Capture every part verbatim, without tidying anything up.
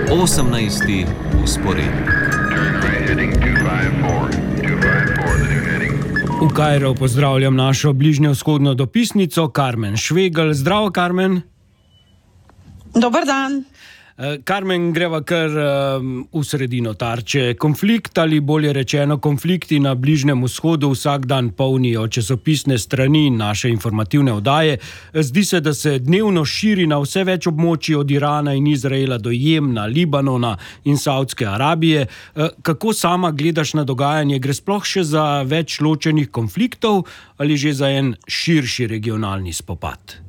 osemnajsti usporednik. V Kairu pozdravljam našo bližnjevzhodno dopisnico Karmen Švegelj. Zdravo, Karmen. Dober dan. Karmen, greva kar v sredino tarče. Konflikt ali bolje rečeno konflikti na Bližnjem vzhodu vsak dan polnijo časopisne strani naše informativne oddaje. Zdi se, da se dnevno širi na vse več območij od Irana in Izraela do Jemna, Libanona in Saudske Arabije. Kako sama gledaš na dogajanje? Gre sploh še za več ločenih konfliktov ali že za en širši regionalni spopad?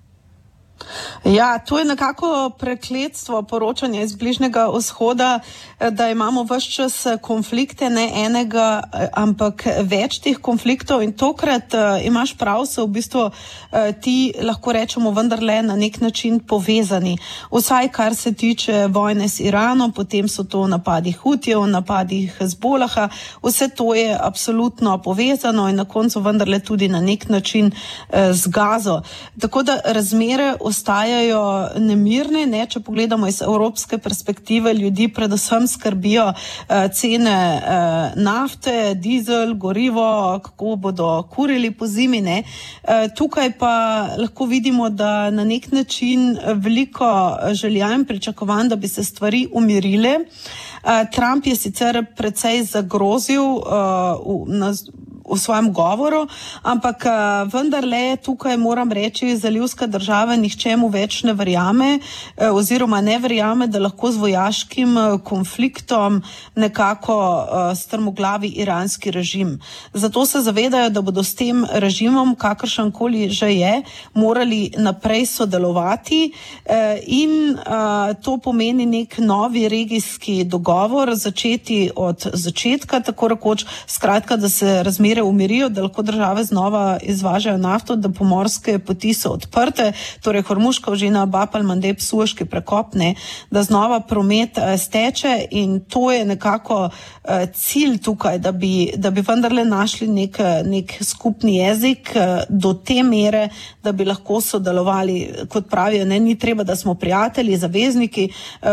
Ja, to je nekako prekletstvo poročanja iz Bližnjega vzhoda, da imamo ves čas konflikte, ne enega, ampak več teh konfliktov, in tokrat uh, imaš prav, so v bistvu uh, ti, lahko rečemo, vendarle na nek način povezani. Vsaj kar se tiče vojne s Iranom, potem so to napadi Hutijev, napadi Hezbolaha, vse to je absolutno povezano in na koncu vendarle tudi na nek način uh, z Gazo. Tako da razmere ostajajo nemirne, ne, če pogledamo iz evropske perspektive, ljudi predvsem skrbijo uh, cene uh, nafte, dizel, gorivo, kako bodo kurili po zimi, ne. Uh, tukaj pa lahko vidimo, da na nek način veliko želja in pričakovanj, da bi se stvari umirile. Uh, Trump je sicer precej zagrozil uh, v, na v svojem govoru, ampak uh, vendarle tukaj moram reči, zalivska država nihčemu več ne verjame uh, oziroma ne verjame, da lahko z vojaškim uh, konfliktom nekako uh, strmoglavi iranski režim. Zato se zavedajo, da bodo s tem režimom, kakršenkoli že je, morali naprej sodelovati uh, in uh, to pomeni nek novi regijski dogovor, začeti od začetka, tako rekoč, skratka, da se razmere umirijo, da lahko države znova izvažajo nafto, da pomorske poti so odprte, torej Hormuška ožina, Bab el-Mandeb, Sueški prekop, ne, da znova promet uh, steče, in to je nekako uh, cilj tukaj, da bi, da bi vendarle našli nek, nek skupni jezik uh, do te mere, da bi lahko sodelovali, kot pravijo, ne, ni treba, da smo prijatelji, zavezniki,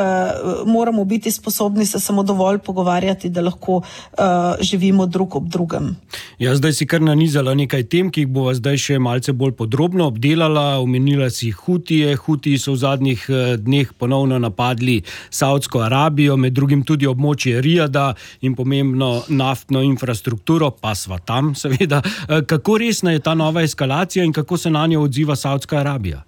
uh, moramo biti sposobni se samo dovolj pogovarjati, da lahko uh, živimo drug ob drugem. Ja, zdaj si kar nanizala nekaj tem, ki jih bova zdaj še malce bolj podrobno obdelala. Omenila si Hutije. Hutiji so v zadnjih dneh ponovno napadli Saudsko Arabijo, med drugim tudi območje Rijada in pomembno naftno infrastrukturo, pa sva tam seveda. Kako resna je ta nova eskalacija in kako se na njo odziva Saudska Arabija?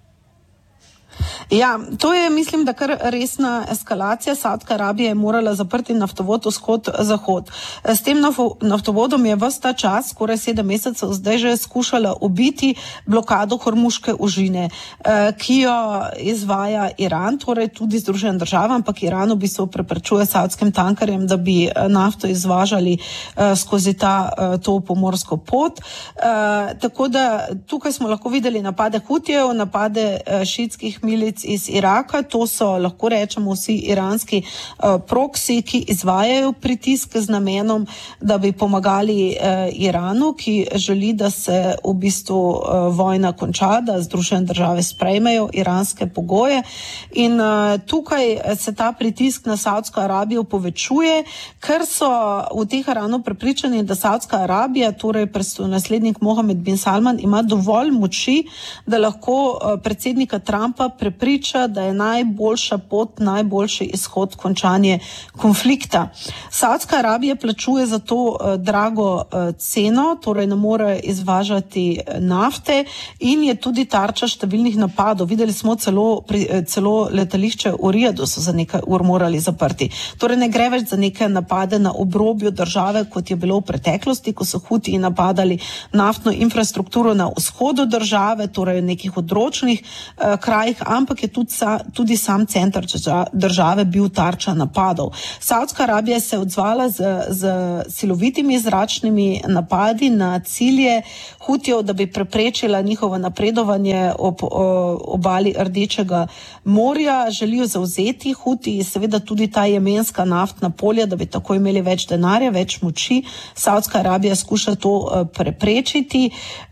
Ja, to je, mislim, da kar resna eskalacija. Saudska Arabija je morala zaprti naftovod vzhod-zahod. S tem naftovodom je ves ta čas, skoraj sedem mesecev, zdaj že skušala ubiti blokado Hormuške ožine, ki jo izvaja Iran, torej tudi Združene države, ampak Iran v bistvu preprečuje saudskim tankerjem, da bi nafto izvažali skozi ta, to pomorsko pot. Tako da tukaj smo lahko videli napade Hutijev, napade šiitskih milic iz Iraka, to so, lahko rečemo, vsi iranski uh, proksi, ki izvajajo pritisk z namenom, da bi pomagali uh, Iranu, ki želi, da se v bistvu uh, vojna konča, da Združene države sprejmejo iranske pogoje. In uh, tukaj se ta pritisk na Saudsko Arabijo povečuje, ker so v Teheranu prepričani, da Saudska Arabija, torej naslednik Mohamed bin Salman, ima dovolj moči, da lahko uh, predsednika Trumpa prepriča, da je najboljša pot, najboljši izhod končanje konflikta. Saudska Arabija plačuje za to uh, drago uh, ceno, torej ne more izvažati nafte in je tudi tarča številnih napadov. Videli smo celo, pri, celo letališče v Rijadu so za nekaj ur morali zaprti. Torej ne gre več za neke napade na obrobju države, kot je bilo v preteklosti, ko so Hutiji napadali naftno infrastrukturo na vzhodu države, torej v nekih odročnih uh, krajih, ampak je tudi, sa, tudi sam center države bil tarča napadov. Saudska Arabija se je odzvala z, z silovitimi zračnimi napadi na cilje Hutijev, da bi preprečila njihovo napredovanje ob obali Rdečega morja. Želijo zavzeti Hutiji seveda tudi ta jemenska naftna polja, da bi tako imeli več denarja, več moči. Saudska Arabija skuša to preprečiti.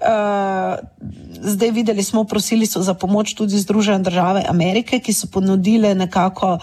Zdaj videli smo, prosili so za pomoč tudi Združene države Amerike, ki so ponudile nekako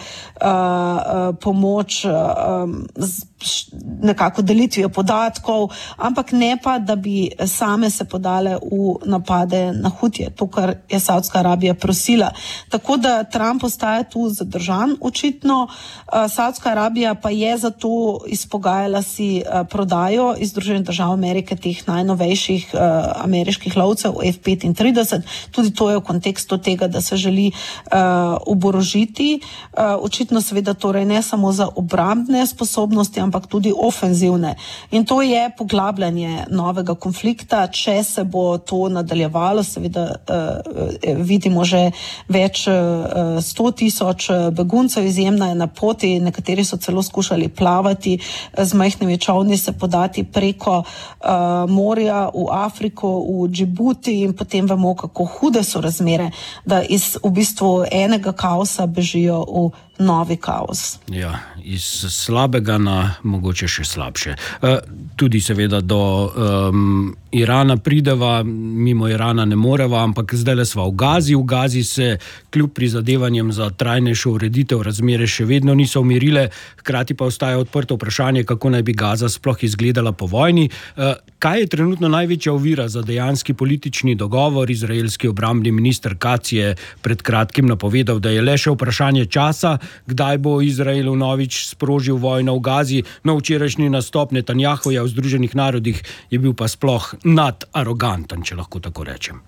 pomoč z nekako delitvijo podatkov, ampak ne pa, da bi same se podale v napade na Hutije, to, kar je Saudska Arabija prosila. Tako da Trump ostaja tu zadržan očitno. Saudska Arabija pa je zato izpogajala si prodajo iz Združenih držav Amerike teh najnovejših ameriških lovcev F petintrideset. Tudi to je v kontekstu tega, da se želi oborožiti. Očitno seveda torej ne samo za obrambne sposobnosti, ampak tudi ofenzivne. In to je poglabljanje novega konflikta. Če se bo to nadaljevalo, seveda eh, vidimo že več eh, sto tisoč beguncev, izjemna je na poti, nekateri so celo skušali plavati z majhnimi čolni, se podati preko eh, morja v Afriko, v Džibuti, in potem vemo, kako hude so razmere, da iz v bistvu enega kaosa bežijo v novi kaos. Ja, iz slabega na mogoče še slabše. E, tudi seveda do um, Irana prideva, mimo Irana ne moreva, ampak zdaj sva v Gazi. V Gazi se kljub prizadevanjem za trajnejšo ureditev razmere še vedno niso umirile, hkrati pa ostaja odprto vprašanje, kako naj bi Gaza sploh izgledala po vojni. E, kaj je trenutno največja ovira za dejanski politični dogovor? Izraelski obrambni minister Katz je pred kratkim napovedal, da je le še vprašanje časa, kdaj bo Izrael vnovič sprožil vojno v Gazi. No, včerajšnji nastop Netanjahuja v Združenih narodih je bil pa sploh nadaroganten, če lahko tako rečem.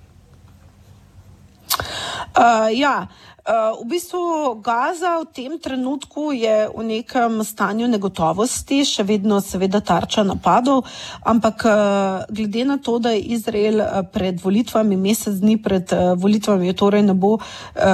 Uh, ja, uh, v bistvu Gaza v tem trenutku je v nekem stanju negotovosti, še vedno seveda tarča napadov, ampak uh, glede na to, da je Izrael pred volitvami, mesec dni pred uh, volitvami, torej ne bo uh,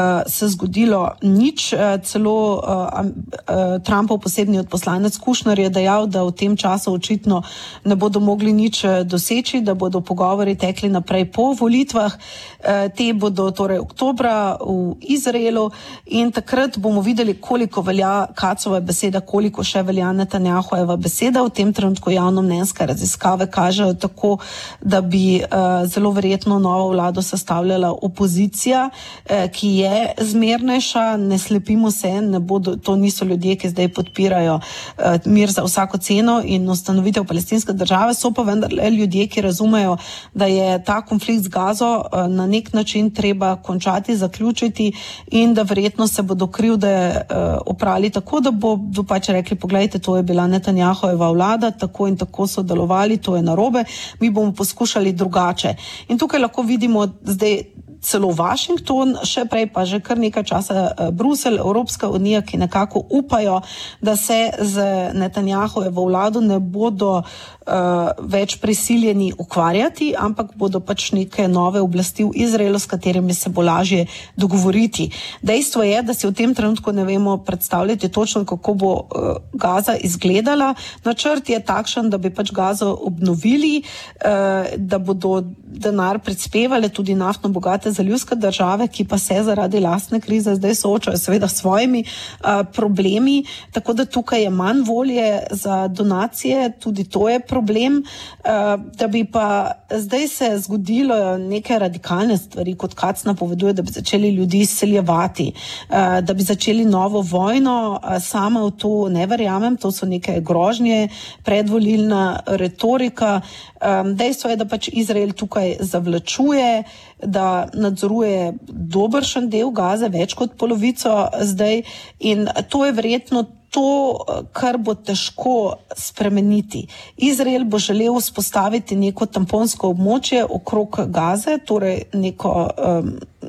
se zgodilo nič, uh, celo uh, uh, Trumpov posebni odposlanec Kushner je dejal, da v tem času očitno ne bodo mogli nič doseči, da bodo pogovori tekli naprej po volitvah. Uh, te bodo torej oktobra v Izraelu in takrat bomo videli, koliko velja Katzova beseda, koliko še velja Netanjahujeva beseda. V tem trenutku javnomnenjske raziskave kažejo tako, da bi uh, zelo verjetno novo vlado sestavljala opozicija, uh, ki je zmernejša, ne slepimo se, ne bodo, to niso ljudje, ki zdaj podpirajo uh, mir za vsako ceno in ustanovitev palestinske države, so pa vendar le ljudje, ki razumejo, da je ta konflikt z Gazo uh, na nek način treba končati, zaključiti in da verjetno se bodo krivde uh, oprali tako, da bo pač rekli, pogledajte, to je bila Netanjahujeva vlada, tako in tako so delovali, to je narobe, mi bomo poskušali drugače. In tukaj lahko vidimo zdaj celo Washington, še prej pa že kar nekaj časa Bruselj, Evropska unija, ki nekako upajo, da se z Netanjahujevo vlado ne bodo uh, več prisiljeni ukvarjati, ampak bodo pač neke nove oblasti v Izraelu, s katerimi se bo lažje dogovoriti. Dejstvo je, da si v tem trenutku ne vemo predstavljati točno, kako bo uh, Gaza izgledala. Načrt je takšen, da bi pač Gazo obnovili, uh, da bodo denar prispevali tudi naftno bogate zaljivske države, ki pa se zaradi lastne krize zdaj soočajo seveda s svojimi uh, problemi, tako da tukaj je manj volje za donacije, tudi to je problem, uh, da bi pa zdaj se zgodilo neke radikalne stvari, kot Katz napoveduje, da bi začeli ljudi izseljevati, uh, da bi začeli novo vojno, uh, sama v to ne verjamem, to so neke grožnje, predvolilna retorika. Um, dejstvo je, da pač Izrael tukaj zavlačuje, da nadzoruje dobršen del Gaze, več kot polovico zdaj, in to je verjetno to, kar bo težko spremeniti. Izrael bo želel vzpostaviti neko tamponsko območje okrog Gaze, torej neko um,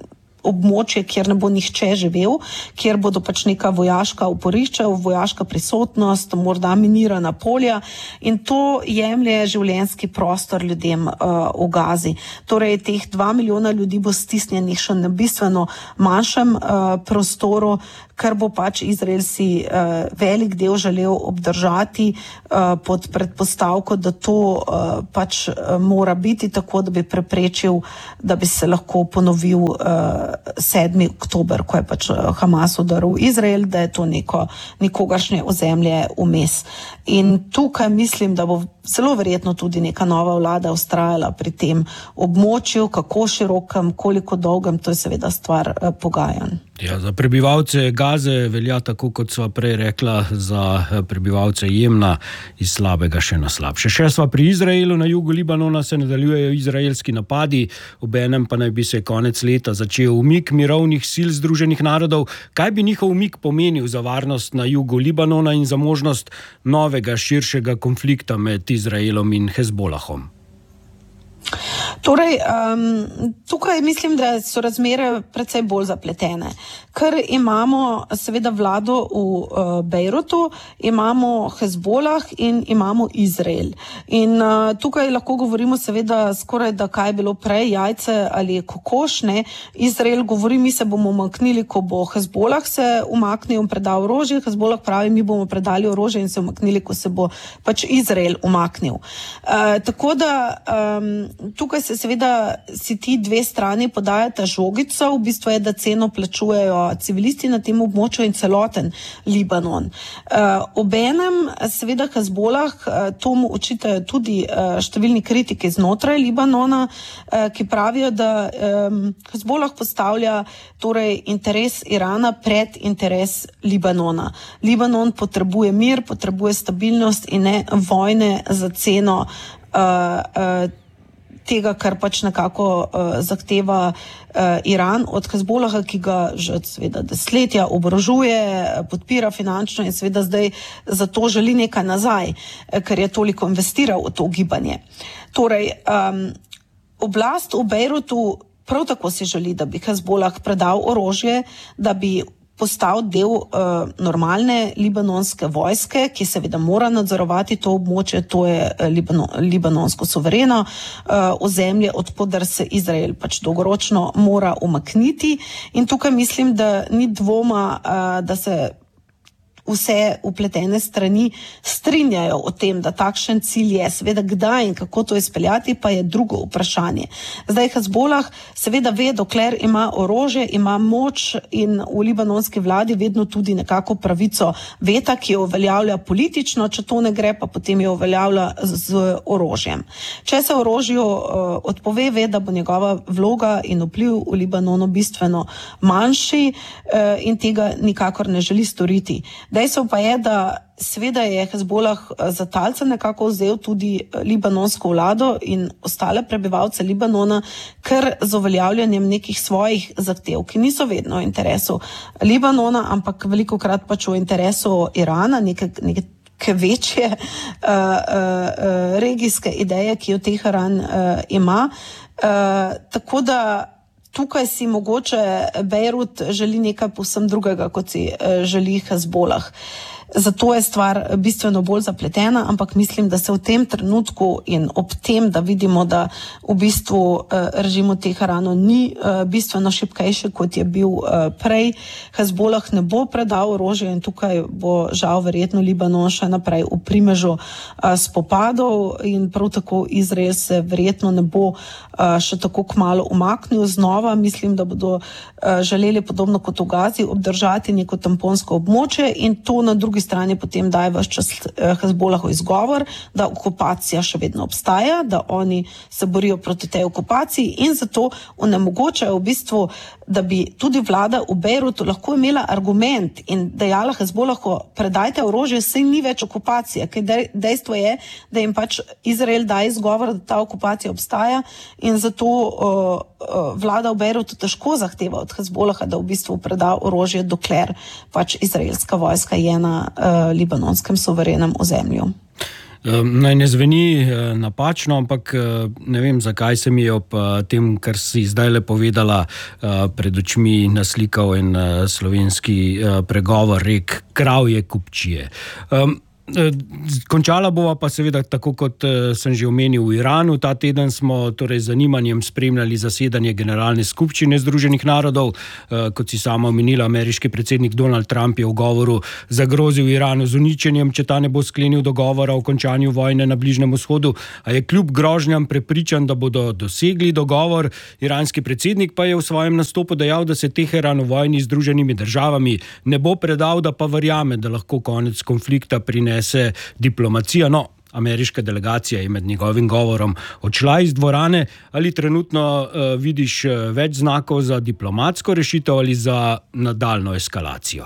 območje, kjer ne bo nihče živel, kjer bodo pač neka vojaška oporišča, vojaška prisotnost, morda minirana polja in to jemlje življenjski prostor ljudem uh, v Gazi. Torej, teh dva milijona ljudi bo stisnjenih še na bistveno manjšem uh, prostoru, kar bo pač Izrael si uh, velik del želel obdržati uh, pod predpostavko, da to uh, pač uh, mora biti tako, da bi preprečil, da bi se lahko ponovil uh, sedmi oktober, ko je pač Hamas udaril Izrael, da je to neko nikogaršnje ozemlje vmes. In tukaj mislim, da bo zelo verjetno tudi neka nova vlada vztrajala pri tem območju, kako širokem, koliko dolgem, to je seveda stvar uh, pogajanj. Ja, za prebivalce Gaze velja tako, kot sva prej rekla, za prebivalce Jemna iz slabega še na slabše. Še sva pri Izraelu, na jugu Libanona se nadaljujejo izraelski napadi, obenem pa naj bi se konec leta začel umik mirovnih sil Združenih narodov. Kaj bi njihov umik pomenil za varnost na jugu Libanona in za možnost novega, širšega konflikta med Izraelom in Hezbolahom? Torej, um, tukaj mislim, da so razmere precej bolj zapletene, ker imamo seveda vlado v uh, Bejrutu, imamo Hezbolah in imamo Izrael. In uh, tukaj lahko govorimo seveda skoraj, da kaj je bilo prej, jajce ali kokoš, ne. Izrael govori, mi se bomo umaknili, ko bo Hezbolah se umaknil in predal orožje, Hezbolah pravi, mi bomo predali orožje in se umaknili, ko se bo pač Izrael umaknil. Uh, tako da um, tukaj se seveda si ti dve strani podajata žogico, v bistvu je, da ceno plačujejo civilisti na tem območju in celoten Libanon. Uh, obenem seveda Hezbolah, uh, tomu očitajo tudi uh, številni kritiki znotraj Libanona, uh, ki pravijo, da um, Hezbolah postavlja torej interes Irana pred interes Libanona. Libanon potrebuje mir, potrebuje stabilnost in ne vojne za ceno uh, uh, tega, kar pač nekako uh, zahteva uh, Iran od Hezbolaha, ki ga že seveda desetletja oborožuje, podpira finančno in seveda zdaj zato želi nekaj nazaj, ker je toliko investiral v to gibanje. Torej, um, oblast v Bejrutu prav tako si želi, da bi Hezbolah predal orožje, da bi postal del uh, normalne libanonske vojske, ki seveda mora nadzorovati to območje, to je Libano, libanonsko suvereno uh, ozemlje, odpodar se Izrael pač dolgoročno mora umakniti. In tukaj mislim, da ni dvoma, uh, da se vse upletene strani strinjajo o tem, da takšen cilj je. Seveda kdaj in kako to izpeljati, pa je drugo vprašanje. Zdaj Hezbolah seveda ve, dokler ima orožje, ima moč in v libanonski vladi vedno tudi nekako pravico veta, ki jo uveljavlja politično, če to ne gre, pa potem jo uveljavlja z orožjem. Če se orožju uh, odpove, ve, da bo njegova vloga in vpliv v Libanonu bistveno manjši uh, in tega nikakor ne želi storiti. Dejstvo pa je, da seveda je Hezbolah za talca nekako vzel tudi libanonsko vlado in ostale prebivalce Libanona, ker z uveljavljanjem nekih svojih zahtev, ki niso vedno v interesu Libanona, ampak velikokrat pač v interesu Irana, neke, neke večje uh, uh, regijske ideje, ki jo Teheran uh, ima. Uh, tako da tukaj si mogoče Bejrut želi nekaj povsem drugega, kot si želi Hezbolah. Zato je stvar bistveno bolj zapletena, ampak mislim, da se v tem trenutku in ob tem, da vidimo, da v bistvu režim v Teheranu ni bistveno šibkejši, kot je bil prej, Hezbolah ne bo predal orožje in tukaj bo žal verjetno Libanon še naprej v primežu spopadov in prav tako Izrael se verjetno ne bo še tako kmalu umaknil znova. Mislim, da bodo želeli podobno kot v Gazi obdržati neko tamponsko območje in to na drugi strani potem daje vaš čas Hezbolahu izgovor, da okupacija še vedno obstaja, da oni se borijo proti tej okupaciji in zato onemogočajo v bistvu, da bi tudi vlada v Bejrutu lahko imela argument in dejala Hezbolahu, predajte orožje, saj ni več okupacije, ker dejstvo je, da jim pač Izrael daje izgovor, da ta okupacija obstaja in zato uh, uh, vlada v Bejrutu težko zahteva od Hezbolaha, da v bistvu preda orožje, dokler pač izraelska vojska je na uh, libanonskem suverenem ozemlju. Naj ne zveni napačno, ampak ne vem, zakaj se mi je ob tem, kar si zdaj le povedala, pred očmi naslikal en slovenski pregovor, rek kravje kupčije. Končala bova pa seveda tako, kot sem že omenil, v Iranu. Ta teden smo torej z zanimanjem spremljali zasedanje Generalne skupščine Združenih narodov. Kot si sama omenila, ameriški predsednik Donald Trump je v govoru zagrozil Iranu z uničenjem, če ta ne bo sklenil dogovora o končanju vojne na Bližnjem vzhodu, a je kljub grožnjam prepričan, da bodo dosegli dogovor. Iranski predsednik pa je v svojem nastopu dejal, da se Teheran v vojni z Združenimi državami ne bo predal, da pa verjame, da lahko konec konflikta prinese se diplomacija. No, ameriška delegacija je med njegovim govorom odšla iz dvorane. Ali trenutno uh, vidiš več znakov za diplomatsko rešitev ali za nadaljno eskalacijo?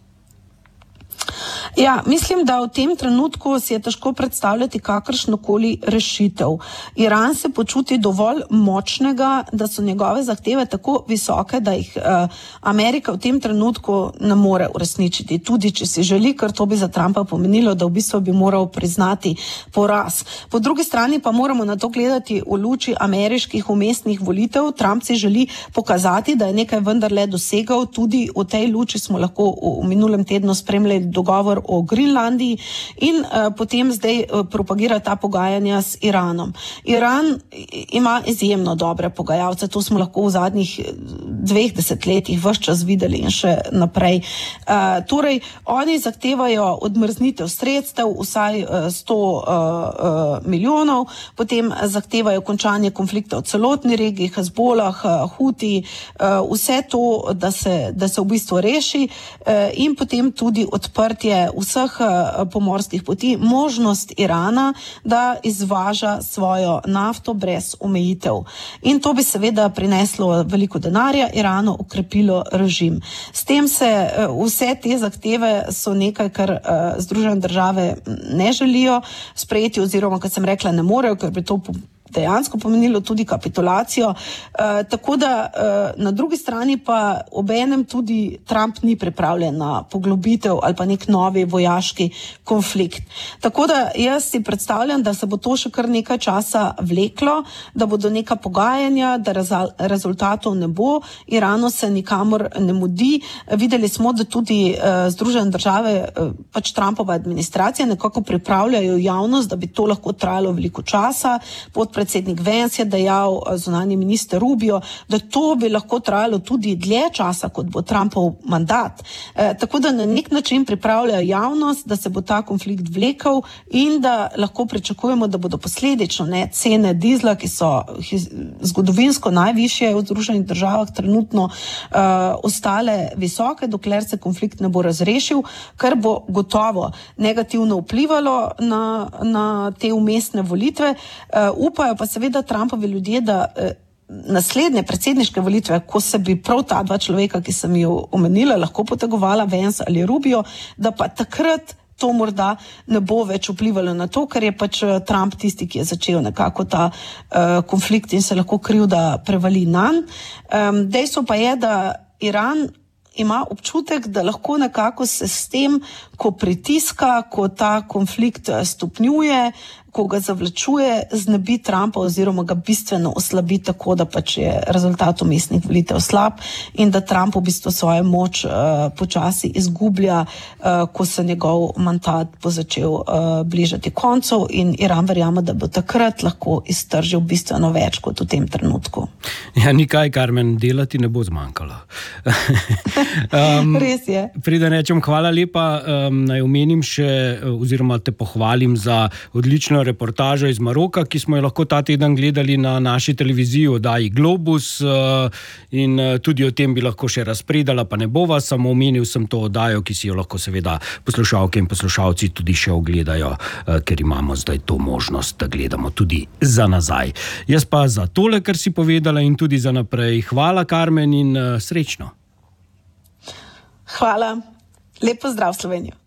Ja, mislim, da v tem trenutku si je težko predstavljati kakršnokoli rešitev. Iran se počuti dovolj močnega, da so njegove zahteve tako visoke, da jih uh, Amerika v tem trenutku ne more uresničiti. Tudi, če si želi, ker to bi za Trumpa pomenilo, da v bistvu bi moral priznati poraz. Po drugi strani pa moramo na to gledati v luči ameriških umestnih volitev. Trump si želi pokazati, da je nekaj vendarle dosegal. Tudi v tej luči smo lahko v, v minulem tednu spremljali dogovor o Grenlandiji in uh, potem zdaj uh, propagira ta pogajanja s Iranom. Iran ima izjemno dobre pogajalce, to smo lahko v zadnjih dveh desetletjih vse čas videli in še naprej. Uh, torej, oni zahtevajo odmrznitev sredstev, vsaj uh, sto uh, uh, milijonov, potem zahtevajo končanje konflikta v celotni regiji, Hezbolah, uh, Huti, uh, vse to, da se, da se v bistvu reši uh, in potem tudi odprtje vseh pomorskih poti, možnost Irana, da izvaža svojo nafto brez omejitev. In to bi seveda prineslo veliko denarja Iranu, okrepilo režim. S tem se vse te zahteve so nekaj, kar Združene države ne želijo sprejeti, oziroma, kot sem rekla, ne morejo, ker bi to dejansko pomenilo tudi kapitulacijo. E, tako da e, na drugi strani pa obenem tudi Trump ni pripravljen na poglobitev ali pa nek novi vojaški konflikt. Tako da jaz si predstavljam, da se bo to še kar nekaj časa vleklo, da bodo neka pogajanja, da rezultatov ne bo. Iranu se nikamor ne mudi. Videli smo, da tudi e, Združene države, e, pač Trumpova administracija nekako pripravljajo javnost, da bi to lahko trajalo veliko časa. Pod predsednik Vance je dejal, zunanji minister Rubio, da to bi lahko trajalo tudi dlje časa, kot bo Trumpov mandat. E, tako da na nek način pripravljajo javnost, da se bo ta konflikt vlekel in da lahko pričakujemo, da bodo posledično ne, cene dizla, ki so zgodovinsko najvišje v Združenih državah trenutno, e, ostale visoke, dokler se konflikt ne bo razrešil, kar bo gotovo negativno vplivalo na, na te umestne volitve. E, upajo pa seveda Trumpovi ljudje, da eh, naslednje predsedniške volitve, ko se bi prav ta dva človeka, ki sem jo omenila, lahko potegovala, Vance ali Rubio, da pa takrat to morda ne bo več vplivalo na to, ker je pač Trump tisti, ki je začel nekako ta uh, konflikt in se lahko krivda prevali nanj. Um, dejstvo pa je, da Iran ima občutek, da lahko nekako se s tem, ko pritiska, ko ta konflikt stopnjuje, ko ga zavlačuje, znebi Trumpa oziroma ga bistveno oslabi tako, da pač je rezultat umestnih volitev slab in da Trump v bistvu svojo moč uh, počasi izgublja, uh, ko se njegov mandat bo začel uh, bližati koncu in Iran verjame, da bo takrat lahko iztržil bistveno več kot v tem trenutku. Ja, nikaj, Karmen, delati ne bo zmanjkalo. um, Res je. Preden rečem hvala lepa, um, naj omenim še, oziroma te pohvalim za odlično reportažo iz Maroka, ki smo jo lahko ta teden gledali na naši televiziji v oddaji Globus, in tudi o tem bi lahko še razpredala, pa ne bova, samo omenil sem to oddajo, ki si jo lahko seveda poslušalke in poslušalci tudi še ogledajo, ker imamo zdaj to možnost, da gledamo tudi za nazaj. Jaz pa za tole, kar si povedala, in tudi za naprej. Hvala, Karmen, in srečno. Hvala. Lep pozdrav, Slovenijo.